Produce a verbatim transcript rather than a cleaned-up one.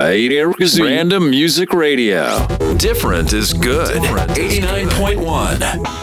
Random Music Radio. Different is good. eighty-nine point one.